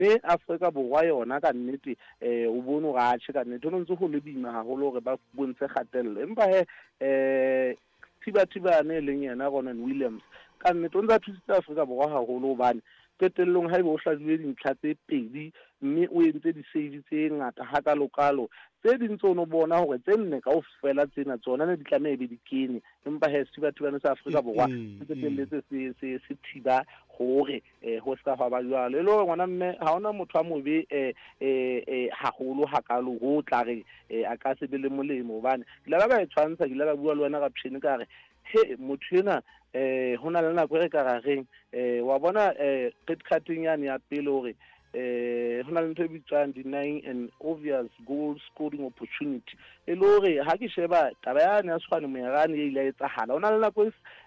Afrika Borwa yona ka nnete o bone go a tšhe ka nnete ho ntse go le boima haholo gore ba bontshe kgatello empa thiba-thibane e leng yena Ronwen Williams ka nnete o ntse a thusitse Afrika Borwa haholo hobane qetellong ha ebe o hlajile dintlha tse pedi mme o entse di-save tse ngata hakalo-kalo tse ding tse ono bona hore tse nne kaofela tsena tsona ne di tlameha ebe di kene empa thiba-thibane sa Afrika Borwa se qetelletse se thiba hore ho ska fa ba jwalo e le hore ngwana mme ha ona motho a mobe haholo hakalo ho tla re a ka se be le molemo hobane ke la ba e tshwantsha ke la ba bua le wena caption ka re he motho ena hona le nako re ka rareng wa bona red carding yane ya pele hore hona le ntho e bitswang denying an obvious goal scoring opportunity e le hore ha ke sheba taba yane ya Tshwane Moerane e ile etsahala hona le nako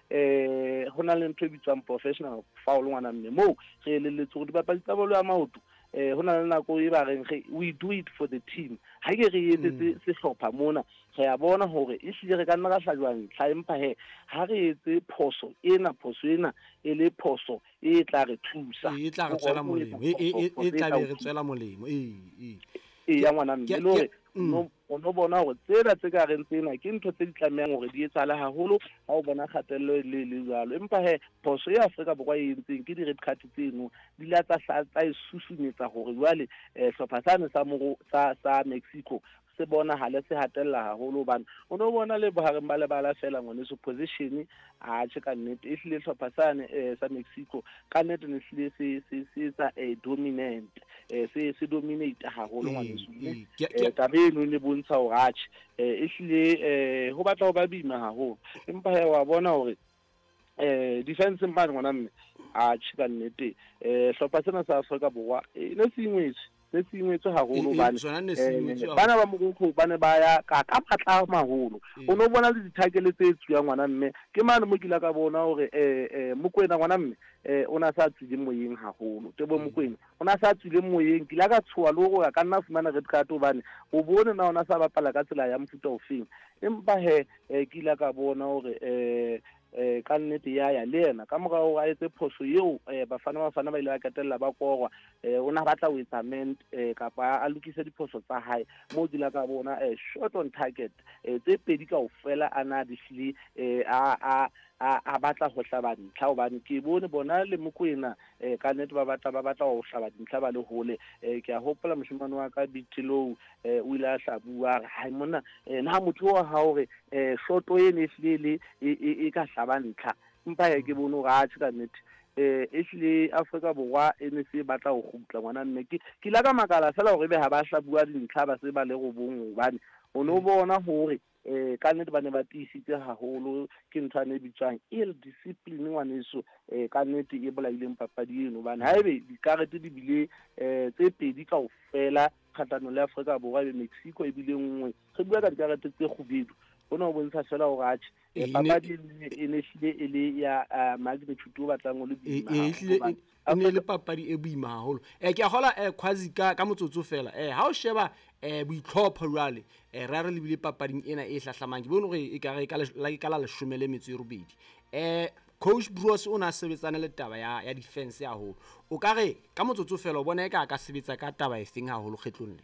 hona le ntho e bitswang professional foul ngwana mme mo re elelletse gore dipapadi tsa bolo ya maoto hona le nako e ba reng we do it for the team ha ke re etse sehlopha mona re ya bona hore e hlile re ka nna ka hlajwang ntlha empa ha re etse phoso ena e le phoso e tla re thusa e tla re tswela molemo e tla be re tswela molemo ya ngwana mme le hore no bona hore tsena tse ka reng tsena ke ntho tse di tlamehang hore di etsale haholo ha o bona kgatello le jalo empa phoso ya Afrika Borwa e entseng ke di-red card tseno di la tsa e susumetsa hore jwale hlopha sane sa Mexico se bona hale se hatella haholo hobane o no bona le bohareng ba lebala fela ngwaneso position a tse ka nnete e hlile hlopha sane sa Mexico ka nnete ne hlile se tsa dominant se dominate haholo ngwaneso tabeno ne bontsha hore a tse e hlile ho batla ho ba bima haholo empa wa bona hore defense mane ngwana mme a tse ka nnete hlopha sena sa Afrika Borwa ne se ingwetse haholo bana bana ba mogokgo ba ne ba ya ka matla maholo o no bona le dithakele tse tswa ngwana mme ke mane mo kila ka bona hore Mokoena ngwana mme o na sa tsile moyeng haholo Tebo Mokoena o na sa tsile moyeng kila ka tshoa le go ka nna fumana red card hobane o bone na ona sa bapala ka tsela ya mfuta ofeng empa kila ka bona hore ka nnete ya le yena ka morao a etse phoso eo bafana ba ile ba katella ba korwa o na batla ho etsa ment kapa a lokisa diphoso tsa hae mo dila ka bona shot on target tse pedi kaofela ana di hlile a batla ho hlaba dintlha hobane ke bone bona le Mokoena ka nnete ba batla ho hlaba dintlha ba le hole ke a hopola moshimane wa ka Bitilou o ile a hlabua ha mona na motho wa ha hore shoto e ne hlile e ka hlaba ntlha empa ke bone ga tse ka nnete hlile Afrika Borwa e ne se batla ho gutla ngwana mme ke la ka makala fela hore be ha ba hlabua dintlha ba se ba le go bong hobane o no bona hore ka nnete ba ne ba tiisitse haholo ke ntho ane bitswang ill discipline ngwaneso ka nnete e bolaileng papadi eno hobane ha ebe dikarete di bile tse pedi kaofela kgatlhanong le Afrika Borwa le Mexico e bile nngwe re bua ka dikarete tse kgubedu bona o bontsha fela hore atjhe papadi e ne hlile e le ya magnitude o batlang o le boima e ne le papadi e boima haholo ke a gola Khwazi ka motsotso fela ha o sheba boitlhopho jwale ra re lebile papading ena e hlahlamang ke bone gore e ka re ka la 18 coach Bruce o na sebetsana le taba ya defense ya haholo o ka re ka motsotso fela o bona e ka sebetsa ka taba e feng haholo kgetlong le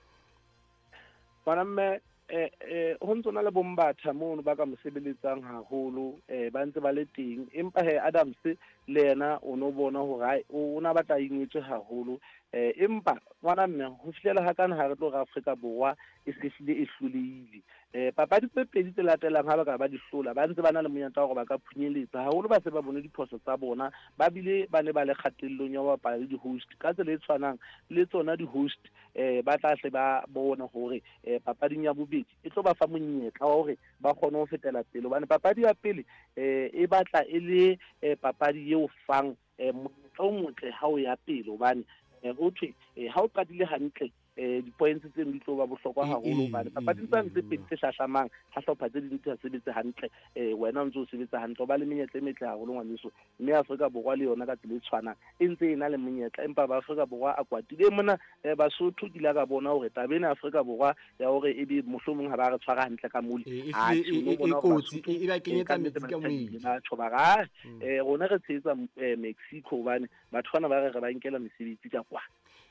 bana mme ho ntse na le bombatha mono ba ka mosebeletsang haholo ba ntse ba le teng empa Adams le yena o no bona hore o na batla ingwetse haholo empa ngwana mme ho fihlela ha kana ha re tlo ga Afrika Borwa e se hlile e hloleile papadi tse pedi tse latelang ha ba ka ba di hlola ba ntse ba na le monyetla hore ba ka phunyeletsa haholo ba se ba bone diphoso tsa bona ba bile ba ne ba le kgatellong ya ho bapala le di-host ka tsela e tshwanang le tsona di-host ba tla hle ba bona hore papading ya bobedi e tlo ba fa monyetla wa hore ba kgone ho fetela pele hobane papadi ya pele e batla e le papadi eo fang monyetla o motle ha o ya pele hobane ho thwe ha o qadile hantle di-points tse di tlo ba bohlokwa haholo hobane papading tsa ntse pedi tse hlahlamang ha hlopha tse ding tse sebetse hantle wena o ntse o sebetsa hantle ba le menyetla e metle haholo ngwaneso mme Afrika Borwa le yona ka tsela e tshwanang e ntse e na le menyetla empa ba Afrika Borwa a kwatile mona Basotho ke la ka bona hore tabeng Afrika Borwa ya hore e be mohlomong ha ba re tshwara hantle ka mole e kotsi e ba kenyetsa metsi ka moedi batho ba ga rona re tshehetsa Mexico hobane batho bana ba re ba nkela mesebetsi ka kwa